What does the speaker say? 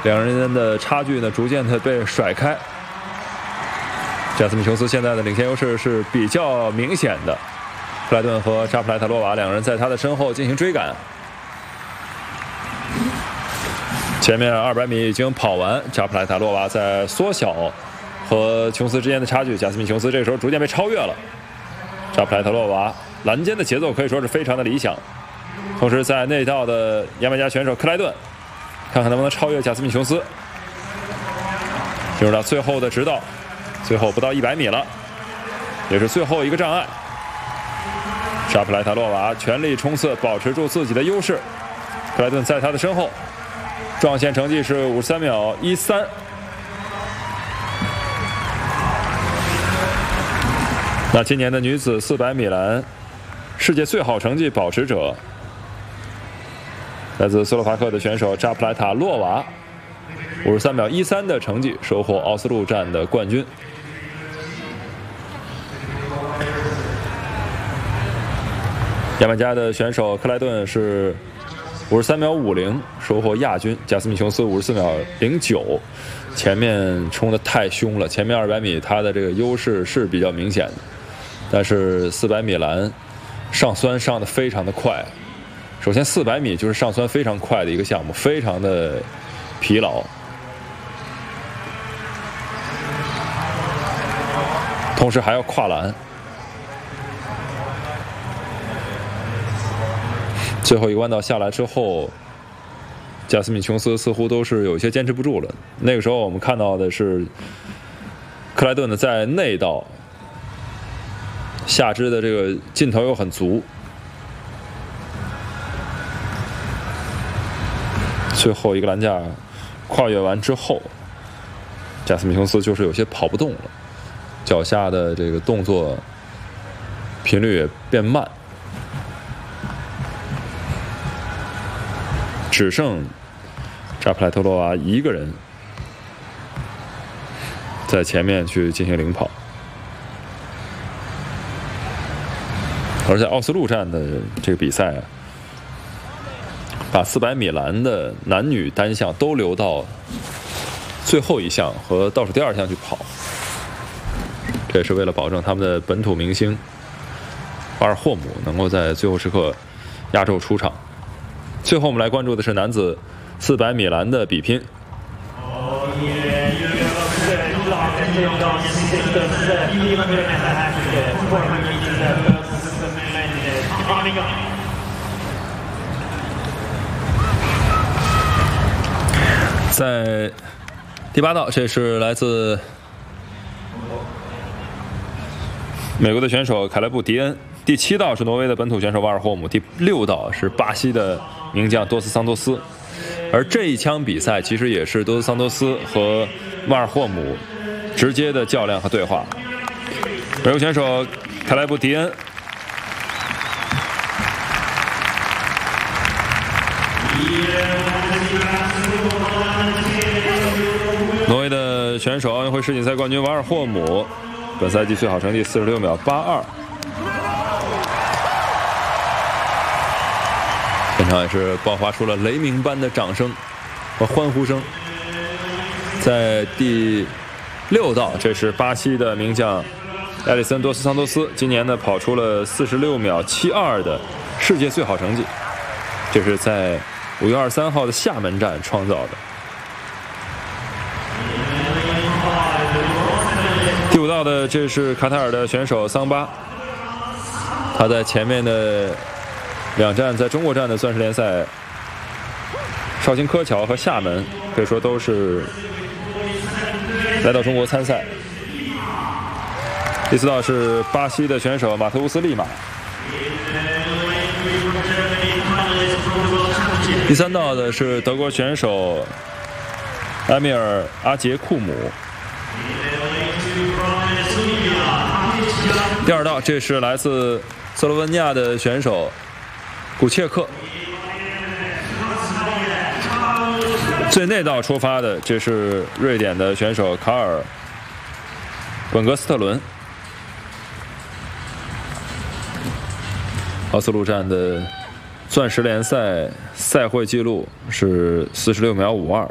两人的差距呢逐渐的被甩开。贾斯米琼斯现在的领先优势是比较明显的，克莱顿和扎普莱塔洛娃两人在他的身后进行追赶。前面200米已经跑完，扎普莱塔洛娃在缩小和琼斯之间的差距，贾斯米琼斯这个时候逐渐被超越了。扎普莱塔洛娃拦截的节奏可以说是非常的理想，同时在内道的牙买加选手克莱顿，看看能不能超越贾斯米琼斯。进入到最后的直道，最后不到100米了，也是最后一个障碍。扎普莱塔洛娃全力冲刺，保持住自己的优势。克莱顿在他的身后，撞线成绩是53秒13。那今年的女子400米栏世界最好成绩保持者，来自斯洛伐克的选手扎普莱塔洛娃，53秒13的成绩收获奥斯陆站的冠军。牙买加的选手克莱顿是53秒50收获亚军，贾斯米琼斯54秒09，前面冲得太凶了，前面200米他的这个优势是比较明显的，但是400米栏上酸上得非常的快。首先400米就是上酸非常快的一个项目，非常的疲劳，同时还要跨栏。最后一个弯道下来之后，贾斯米琼斯似乎都是有些坚持不住了。那个时候我们看到的是克莱顿的在内道下肢的这个劲头又很足，最后一个栏架跨越完之后，贾斯米琼斯就是有些跑不动了，脚下的这个动作频率也变慢，只剩扎普莱特洛娃一个人在前面去进行领跑。而在奥斯陆站的这个比赛啊，把400米栏的男女单项都留到最后一项和倒数第2项去跑，这也是为了保证他们的本土明星瓦尔霍姆能够在最后时刻压轴出场。最后我们来关注的是男子400米栏的比拼。在第8道，这是来自美国的选手凯莱布·迪恩。第7道是挪威的本土选手瓦尔霍姆，第6道是巴西的名将多斯桑托斯。而这一枪比赛其实也是多斯桑托斯和瓦尔霍姆直接的较量和对话。美国选手凯莱布·迪恩挪威的选手奥运会世锦赛冠军瓦尔霍姆，本赛季最好成绩46秒82。现场也是爆发出了雷鸣般的掌声和欢呼声。在第6道，这是巴西的名将埃里森多斯桑托斯，今年呢跑出了46秒72的世界最好成绩，这是在5月23号的厦门站创造的。第5道的这是卡塔尔的选手桑巴，他在前面的2站在中国站的钻石联赛，绍兴柯桥和厦门可以说都是来到中国参赛。第4道是巴西的选手马特乌斯利马。第3道的是德国选手埃米尔阿杰库姆。第2道，这是来自斯洛文尼亚的选手古切克。最内道出发的，这是瑞典的选手卡尔本格斯特伦。奥斯陆站的钻石联赛赛会纪录是46秒52。